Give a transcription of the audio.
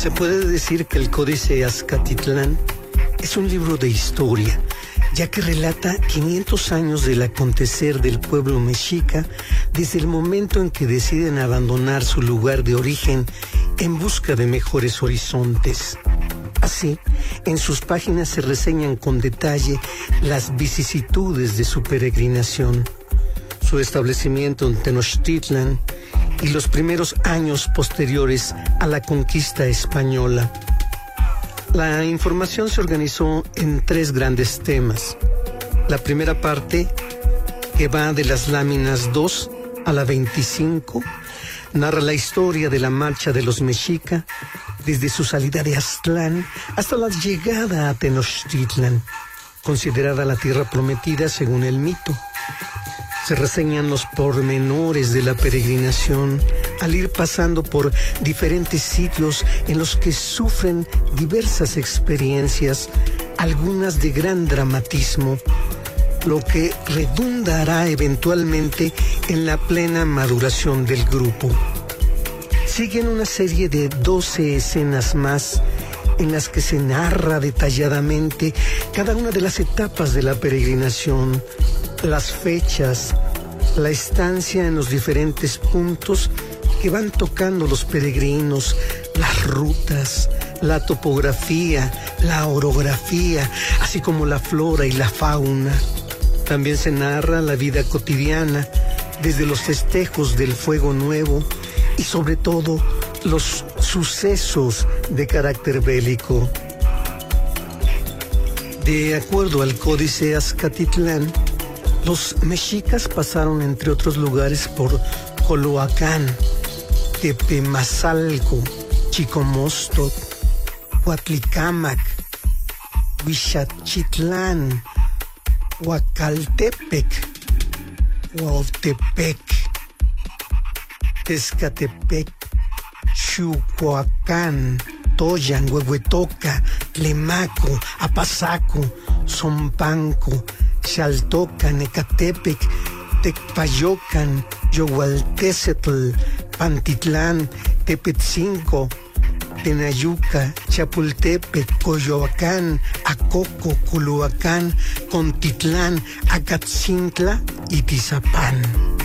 Se puede decir que el Códice Azcatitlán es un libro de historia, ya que relata 500 años del acontecer del pueblo mexica desde el momento en que deciden abandonar su lugar de origen en busca de mejores horizontes. Así, en sus páginas se reseñan con detalle las vicisitudes de su peregrinación, su establecimiento en Tenochtitlan y los primeros años posteriores a la conquista española. La información se organizó en 3 grandes temas. La primera parte, que va de las láminas 2 a la 25, narra la historia de la marcha de los mexica desde su salida de Aztlán hasta la llegada a Tenochtitlan, considerada la tierra prometida según el mito. Se reseñan los pormenores de la peregrinación al ir pasando por diferentes sitios en los que sufren diversas experiencias, algunas de gran dramatismo, lo que redundará eventualmente en la plena maduración del grupo. Siguen una serie de 12 escenas más en las que se narra detalladamente cada una de las etapas de la peregrinación, las fechas, la estancia en los diferentes puntos que van tocando los peregrinos, las rutas, la topografía, la orografía, así como la flora y la fauna. También se narra la vida cotidiana, desde los festejos del Fuego Nuevo y sobre todo los sucesos de carácter bélico. De acuerdo al Códice Azcatitlán, los mexicas pasaron, entre otros lugares, por Coloacán, Tepemazalco, Chicomostoc, Huatlicámac, Huixachitlán, Huacaltepec, Huautepec, Tezcatepec, Xucoacán, Toyan, Huehuetoca, Tlemaco, Apazaco, Zompanco, Xaltocan, Ecatepec, Tecpayocan, Yohualtecetl, Pantitlán, Tepetzinco, Tenayuca, Chapultepec, Coyoacán, Acoco, Culhuacán, Contitlán, Acatzintla y Tizapán.